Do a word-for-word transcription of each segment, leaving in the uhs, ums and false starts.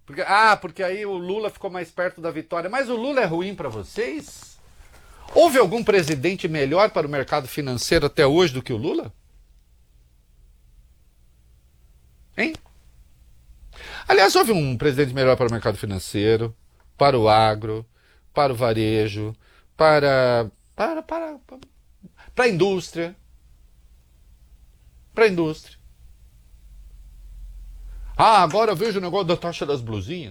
Porque, ah, porque aí o Lula ficou mais perto da vitória. Mas o Lula é ruim para vocês? Houve algum presidente melhor para o mercado financeiro até hoje do que o Lula? Hein? Aliás, houve um presidente melhor para o mercado financeiro, para o agro, para o varejo, para, para, para, para, para a indústria. Para a indústria. Ah, agora eu vejo o negócio da taxa das blusinhas.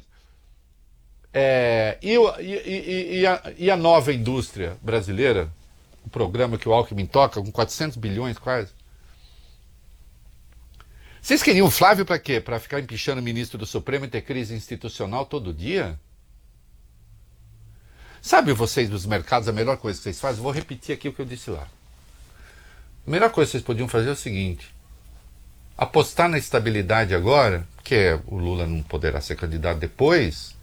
É, e, o- e- e- e a, e a nova indústria brasileira, o programa que o Alckmin toca, com quatrocentos bilhões quase. Vocês queriam o Flávio para quê? Para ficar empichando o ministro do Supremo e ter crise institucional todo dia? Sabe vocês dos mercados, a melhor coisa que vocês fazem? Vou repetir aqui o que eu disse lá. A melhor coisa que vocês podiam fazer é o seguinte: apostar na estabilidade agora, que o Lula não poderá ser candidato depois,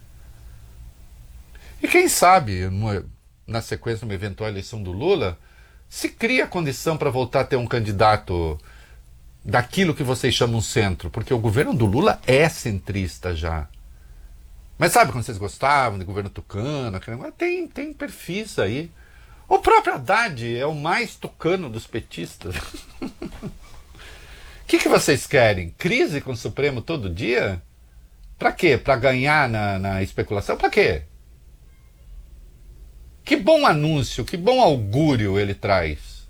e quem sabe, numa- na sequência, numa eventual eleição do Lula, se cria a condição para voltar a ter um candidato daquilo que vocês chamam centro, porque o governo do Lula é centrista já. Mas sabe quando vocês gostavam do governo tucano? Aquele negócio? Tem, tem perfis aí. O próprio Haddad é o mais tucano dos petistas. O que, que vocês querem? Crise com o Supremo todo dia? Pra quê? Pra ganhar na, na especulação? Pra quê? Que bom anúncio, que bom augúrio ele traz.